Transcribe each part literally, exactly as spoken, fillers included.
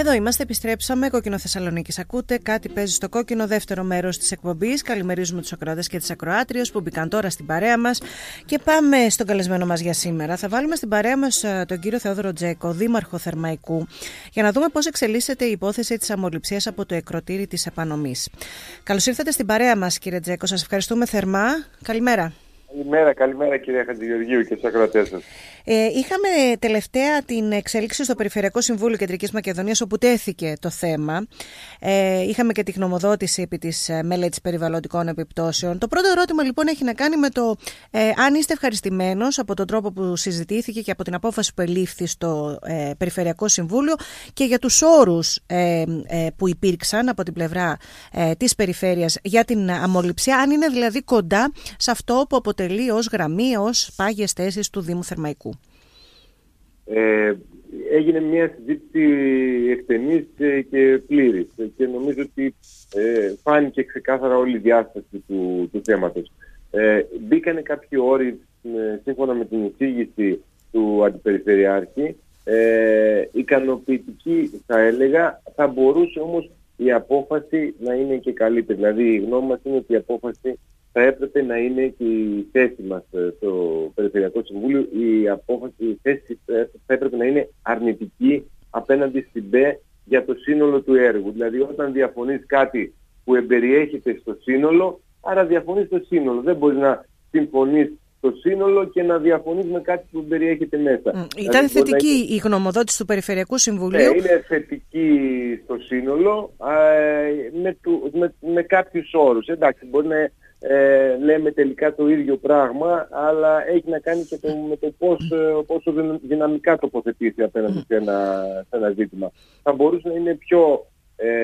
Εδώ είμαστε, επιστρέψαμε. Κόκκινο Θεσσαλονίκης ακούτε. Κάτι παίζει στο κόκκινο, δεύτερο μέρος της εκπομπής. Καλημερίζουμε τους ακροατές και τις ακροάτριες που μπήκαν τώρα στην παρέα μας. Και πάμε στον καλεσμένο μας για σήμερα. Θα βάλουμε στην παρέα μας τον κύριο Θεόδωρο Τζέκο, δήμαρχο Θερμαϊκού, για να δούμε πώς εξελίσσεται η υπόθεση της αμμολυψίας από το εκροτήρι της Επανομής. Καλώς ήρθατε στην παρέα μας, κύριε Τζέκο. Σας ευχαριστούμε θερμά. Καλημέρα. Καλημέρα, καλημέρα κυρία Χατζηγεωργίου και στους ακροατές σας. Ε, είχαμε τελευταία την εξέλιξη στο Περιφερειακό Συμβούλιο Κεντρικής Μακεδονίας, όπου τέθηκε το θέμα. Ε, είχαμε και τη γνωμοδότηση επί της μελέτης περιβαλλοντικών επιπτώσεων. Το πρώτο ερώτημα λοιπόν έχει να κάνει με το ε, αν είστε ευχαριστημένος από τον τρόπο που συζητήθηκε και από την απόφαση που ελήφθη στο ε, Περιφερειακό Συμβούλιο και για τους όρους ε, ε, που υπήρξαν από την πλευρά ε, της περιφέρειας για την αμμολυψία, αν είναι δηλαδή κοντά σε αυτό που αποτελεί ως γραμμή, ως πάγιες θέσεις του Δήμου Θερμαϊκού. Ε, έγινε μια συζήτηση εκτενής και πλήρης και νομίζω ότι ε, φάνηκε ξεκάθαρα όλη η διάσταση του, του θέματος. Ε, μπήκανε κάποιοι όροι ε, σύμφωνα με την εισήγηση του Αντιπεριφερειάρχη, ε, ικανοποιητική θα έλεγα, θα μπορούσε όμως η απόφαση να είναι και καλύτερη. Δηλαδή η γνώμη μας είναι ότι η απόφαση θα έπρεπε να είναι και η θέση μας στο Περιφερειακό Συμβούλιο, η απόφαση, η θέση θα έπρεπε να είναι αρνητική απέναντι στην ΠΕ για το σύνολο του έργου. Δηλαδή όταν διαφωνείς κάτι που εμπεριέχεται στο σύνολο, άρα διαφωνείς στο σύνολο. Δεν μπορείς να συμφωνείς στο σύνολο και να διαφωνείς με κάτι που περιέχεται μέσα. Mm. Ήταν δηλαδή, θετική να... η γνωμοδότηση του Περιφερειακού Συμβουλίου. Ναι, είναι θετική στο σύνολο α, με, του, με, με κάποιους όρους. Εντάξει, μπορεί να ε, λέμε τελικά το ίδιο πράγμα, αλλά έχει να κάνει και το, με το πώς, πόσο δυναμικά τοποθετήσει απέναντι mm. σε, ένα, σε ένα ζήτημα. Θα μπορούσε να είναι πιο, ε,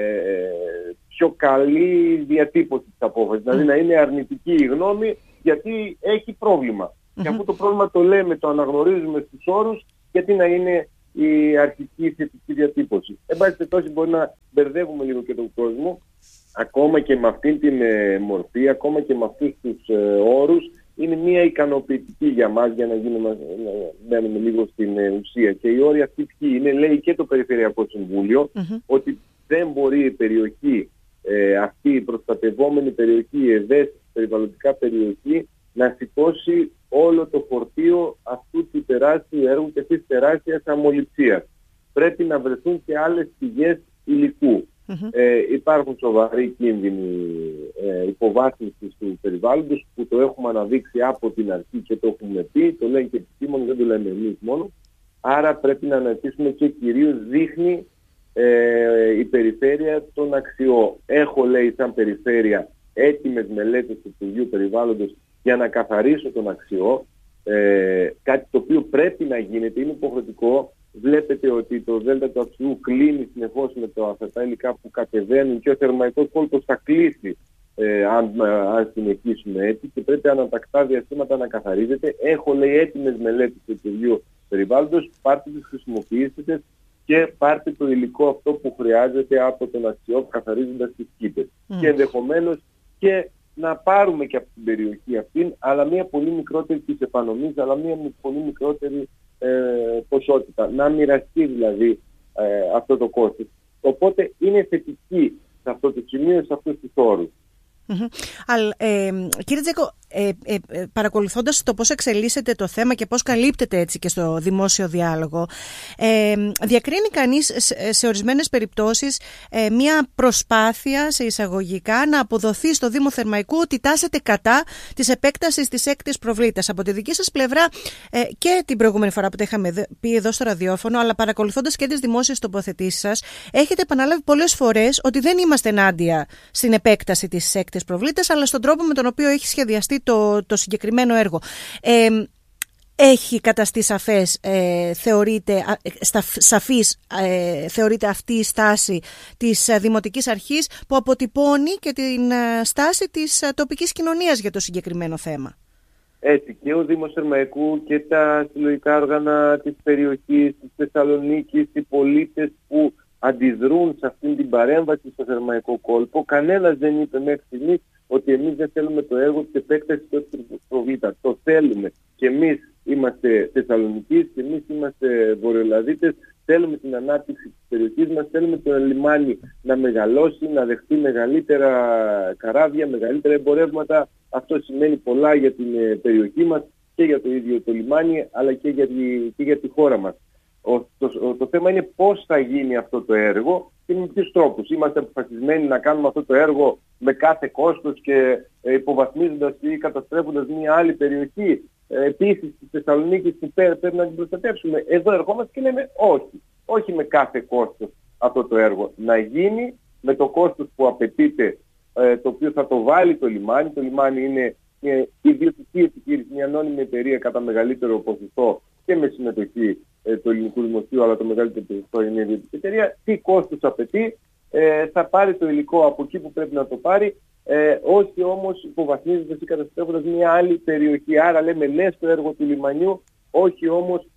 πιο καλή διατύπωση της απόφασης, mm. δηλαδή να είναι αρνητική η γνώμη, γιατί έχει πρόβλημα. Mm-hmm. Και αφού το πρόβλημα το λέμε, το αναγνωρίζουμε στους όρους, γιατί να είναι η αρχική θετική διατύπωση. Εν πάση περιπτώσει μπορεί να μπερδεύουμε λίγο και τον κόσμο, ακόμα και με αυτή την ε, μορφή, ακόμα και με αυτούς τους ε, όρους, είναι μια ικανοποιητική για μας, για να γίνουμε, να μένουμε λίγο στην ε, ουσία. Και οι όροι αυτοί ποιοι είναι, λέει και το Περιφερειακό Συμβούλιο, mm-hmm. ότι δεν μπορεί η περιοχή, ε, αυτή η προστατευόμενη περιοχή, η ευαίσθητη περιβαλλοντικά περιοχή, να σηκώσει όλο το φορτίο αυτού του τεράστιου έργου και αυτής της τεράστιας αμμολυψίας. Πρέπει να βρεθούν και άλλες πηγές υλικού. Mm-hmm. Ε, υπάρχουν σοβαροί κίνδυνοι ε, υποβάθμισης του περιβάλλοντος που το έχουμε αναδείξει από την αρχή και το έχουμε πει, το λένε και επιστήμονες, δεν το λέμε εμείς μόνο. Άρα πρέπει να αναρτήσουμε και κυρίως δείχνει ε, η περιφέρεια τον αξιό. Έχω, λέει, σαν περιφέρεια έτοιμες μελέτες του Υπουργείου Περιβάλλοντος για να καθαρίσω τον αξιό, ε, κάτι το οποίο πρέπει να γίνεται, είναι υποχρεωτικό. Βλέπετε ότι το δέλτα του Αυσιού κλείνει συνεχώς με τα αφετά υλικά που κατεβαίνουν και ο θερμαϊκός κόλπος θα κλείσει ε, αν, αν συνεχίσουμε έτσι και πρέπει ανατακτά διαστήματα να καθαρίζεται. Έχω, λέει, έτοιμες μελέτες του Υπουργείου Περιβάλλοντος, πάρτε τις, χρησιμοποιήσετε και πάρτε το υλικό αυτό που χρειάζεται από τον αξιό καθαρίζοντας τις κήπες. Mm. Και ενδεχομένως και να πάρουμε και από την περιοχή αυτή, αλλά μια πολύ μικρότερη της επανομής, αλλά μια πολύ μικρότερη ε, ποσότητα. Να μοιραστεί δηλαδή ε, αυτό το κόστος. Οπότε είναι θετική σε αυτό το σημείο, σε αυτούς τους όρους. Mm-hmm. Αλλά, ε, κύριε Τζέκο, ε, ε, ε, παρακολουθώντας το πώς εξελίσσεται το θέμα και πώς καλύπτεται έτσι και στο δημόσιο διάλογο, ε, διακρίνει κανείς σε, σε ορισμένες περιπτώσεις ε, μια προσπάθεια σε εισαγωγικά να αποδοθεί στο Δήμο Θερμαϊκού ότι τάσεται κατά της επέκτασης της έκτης προβλήτας. Από τη δική σας πλευρά ε, και την προηγούμενη φορά που τα είχαμε πει εδώ στο ραδιόφωνο, αλλά παρακολουθώντας και τις δημόσιες τοποθετήσεις σας, έχετε επαναλάβει πολλές φορές ότι δεν είμαστε ενάντια στην επέκταση της έκτης προβλήτας, αλλά στον τρόπο με τον οποίο έχει σχεδιαστεί το, το συγκεκριμένο έργο. Ε, έχει καταστεί σαφές, ε, θεωρείται, στα, σαφής, ε, θεωρείται αυτή η στάση της ε, Δημοτικής Αρχής που αποτυπώνει και την ε, στάση της ε, τοπικής κοινωνίας για το συγκεκριμένο θέμα. Έτσι, και ο Δήμος Θερμαϊκού και τα συλλογικά όργανα της περιοχής, της Θεσσαλονίκης, οι πολίτες που αντιδρούν σε αυτήν την παρέμβαση στο θερμαϊκό κόλπο, κανένας δεν είπε μέχρι στιγμής ότι εμείς δεν θέλουμε το έργο της επέκτασης του προβλήτα. Το θέλουμε και εμείς είμαστε Θεσσαλονικείς και εμείς είμαστε Βορειοελλαδίτες. Θέλουμε την ανάπτυξη της περιοχής μας, θέλουμε το λιμάνι να μεγαλώσει, να δεχτεί μεγαλύτερα καράβια, μεγαλύτερα εμπορεύματα. Αυτό σημαίνει πολλά για την περιοχή μας και για το ίδιο το λιμάνι, αλλά και για τη, και για τη χώρα μας. Ο, το, το θέμα είναι πώς θα γίνει αυτό το έργο και με ποιους τρόπους. Είμαστε αποφασισμένοι να κάνουμε αυτό το έργο με κάθε κόστος και ε, υποβαθμίζοντας ή καταστρέφοντας μια άλλη περιοχή. Ε, επίσης στη Θεσσαλονίκη που πρέπει να την προστατεύσουμε. Εδώ ερχόμαστε και λέμε όχι. Όχι με κάθε κόστος αυτό το έργο. Να γίνει με το κόστος που απαιτείται, ε, το οποίο θα το βάλει το λιμάνι. Το λιμάνι είναι μια ιδιωτική επιχείρηση, μια ανώνυμη εταιρεία κατά μεγαλύτερο ποσοστό και με συμμετοχή ε, του ελληνικού δημοσίου, αλλά το μεγαλύτερο ποσοστό είναι η ιδιωτική εταιρεία. Τι κόστος απαιτεί, ε, θα πάρει το υλικό από εκεί που πρέπει να το πάρει, ε, όχι όμως υποβαθμίζοντας ή καταστρέφοντας μια άλλη περιοχή. Άρα λέμε ναι στο έργο του λιμανιού, όχι όμως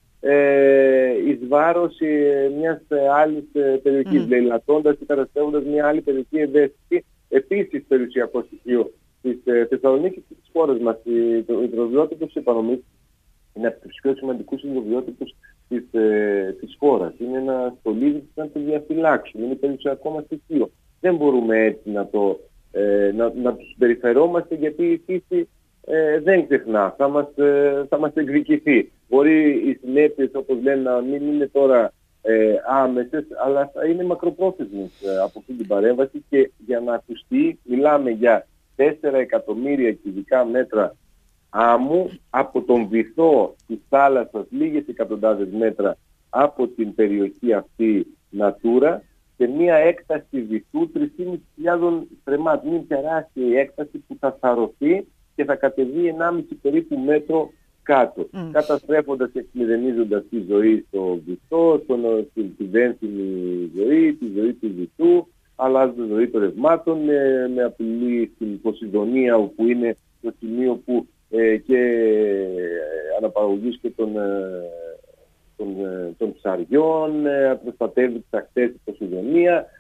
ε, εις βάρος ε, μιας ε, άλλης ε, περιοχής, mm. λαιλατώντας ή καταστρέφοντας μια άλλη περιοχή ευαίσθητη. Επίσης περιουσιακό στοιχείο της ε, Θεσσαλονίκης και της χώρας μας. Το υδροβιότυπος επανομής είναι από τους πιο σημαντικούς υδροβιότυπους της, ε, της χώρας. Είναι ένα στολίδι που να το διαφυλάξουμε. Είναι περιουσιακό μας στοιχείο. Δεν μπορούμε έτσι να, το, ε, να, να τους περιφερόμαστε, γιατί η φύση ε, δεν ξεχνά. Θα μας, ε, θα μας εκδικηθεί. Μπορεί οι συνέπειες, όπως λένε, να μην είναι τώρα ε, άμεσες, αλλά θα είναι μακροπρόθεσμες ε, από αυτή την παρέμβαση, και για να ακουστεί μιλάμε για τέσσερα εκατομμύρια κυβικά μέτρα άμμου από τον βυθό της θάλασσας, λίγες εκατοντάδες μέτρα από την περιοχή αυτή Natura, σε μια έκταση βυθού τρεις χιλιάδες πεντακόσια στρεμμάτων. Είναι τεράστια η έκταση που θα σαρωθεί και θα κατεβεί ενάμιση περίπου μέτρο κάτω, mm. καταστρέφοντας και εκμηδενίζοντας τη ζωή στο βυθό, στην τη βένθινη ζωή, τη ζωή του βυθού, αλλάζοντας τη ζωή των ρευμάτων, με, με απειλή στην Ποσειδονία, όπου είναι το σημείο που ε, και ε, αναπαραγωγής και των, ε, των, ε, των ψαριών, ε, προστατεύει τις ακτές της Ποσειδονία.